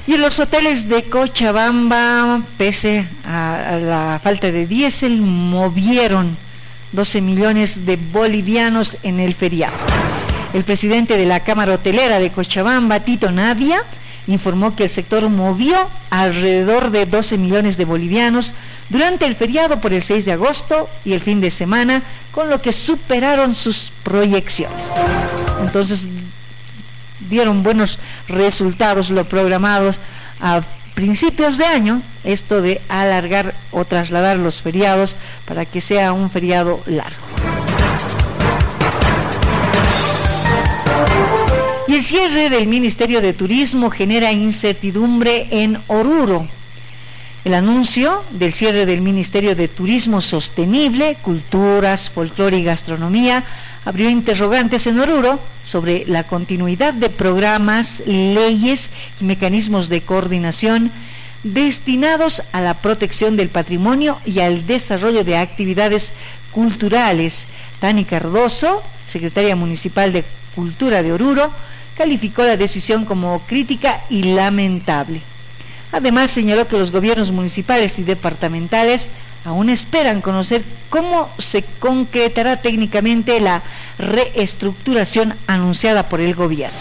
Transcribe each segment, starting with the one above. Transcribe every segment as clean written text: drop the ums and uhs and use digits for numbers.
Y en los hoteles de Cochabamba, pese a la falta de diésel, movieron 12 millones de bolivianos en el feriado. El presidente de la Cámara Hotelera de Cochabamba, Tito Navia, informó que el sector movió alrededor de 12 millones de bolivianos durante el feriado por el 6 de agosto y el fin de semana, con lo que superaron sus proyecciones. Entonces, dieron buenos resultados los programados a principios de año, esto de alargar o trasladar los feriados para que sea un feriado largo. Y el cierre del Ministerio de Turismo genera incertidumbre en Oruro. El anuncio del cierre del Ministerio de Turismo Sostenible, Culturas, Folclore y Gastronomía abrió interrogantes en Oruro sobre la continuidad de programas, leyes y mecanismos de coordinación destinados a la protección del patrimonio y al desarrollo de actividades culturales. Tani Cardoso, secretaria municipal de Cultura de Oruro, calificó la decisión como crítica y lamentable. Además, señaló que los gobiernos municipales y departamentales aún esperan conocer cómo se concretará técnicamente la reestructuración anunciada por el gobierno.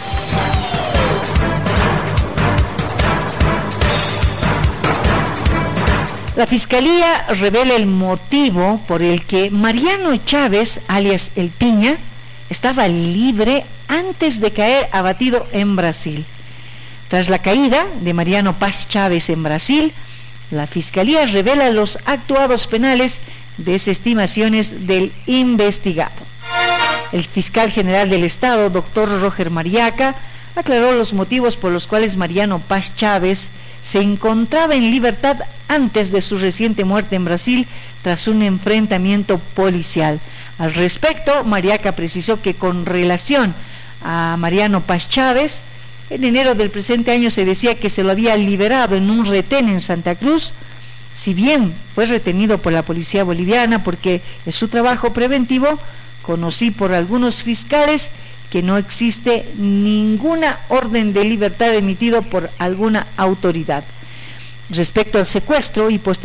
La Fiscalía revela el motivo por el que Mariano Chávez, alias El Piña, estaba libre antes de caer abatido en Brasil. Tras la caída de Mariano Paz Chávez en Brasil, la Fiscalía revela los actuados penales desestimaciones del investigado. El fiscal general del Estado, doctor Roger Mariaca, aclaró los motivos por los cuales Mariano Paz Chávez se encontraba en libertad antes de su reciente muerte en Brasil tras un enfrentamiento policial. Al respecto, Mariaca precisó que con relación a Mariano Paz Chávez, en enero del presente año se decía que se lo había liberado en un retén en Santa Cruz, si bien fue retenido por la policía boliviana porque es su trabajo preventivo. Conocí por algunos fiscales que no existe ninguna orden de libertad emitido por alguna autoridad. Respecto al secuestro y posteriormente